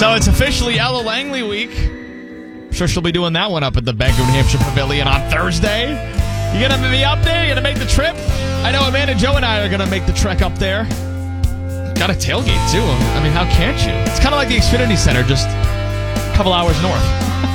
So it's officially Ella Langley week. I'm sure she'll be doing that one up at the Bank of New Hampshire Pavilion on Thursday. You going to be up there? You going to make the trip? I know Amanda, Joe, and I are going to make the trek up there. Got a tailgate, too. I mean, how can't you? It's kind of like the Xfinity Center, just a couple hours north.